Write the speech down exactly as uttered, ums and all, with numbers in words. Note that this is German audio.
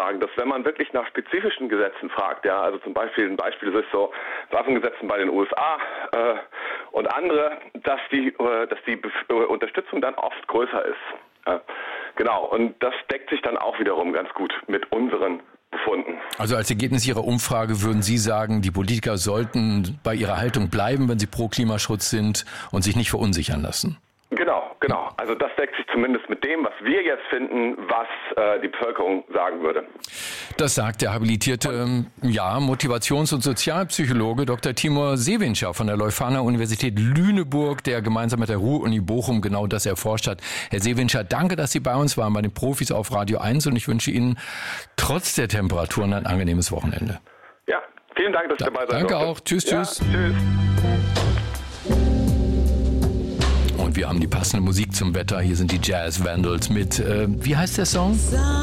sagen, dass wenn man wirklich nach spezifischen Gesetzen fragt, ja, also zum Beispiel ein Beispiel ist so Waffengesetzen bei den U S A äh, und andere, dass die, äh, dass die Bef- äh, Unterstützung dann oft größer ist. Ja, genau, und das deckt sich dann auch wiederum ganz gut mit unseren Befunden. Also als Ergebnis Ihrer Umfrage würden Sie sagen, die Politiker sollten bei ihrer Haltung bleiben, wenn sie pro Klimaschutz sind und sich nicht verunsichern lassen? Genau, genau. Also das deckt sich zumindest mit dem, was wir jetzt finden, was äh, die Bevölkerung sagen würde. Das sagt der habilitierte ähm, ja, Motivations- und Sozialpsychologe Doktor Timur Sevincer von der Leuphana-Universität Lüneburg, der gemeinsam mit der Ruhr-Uni Bochum genau das erforscht hat. Herr Sevincer, danke, dass Sie bei uns waren, bei den Profis auf Radio eins, und ich wünsche Ihnen trotz der Temperaturen ein angenehmes Wochenende. Ja, vielen Dank, dass ich Da, dabei sein Danke durfte. auch. Tschüss, Ja, tschüss. Tschüss. Und wir haben die passende Musik zum Wetter. Hier sind die Jazz Vandals mit, äh, wie heißt der Song?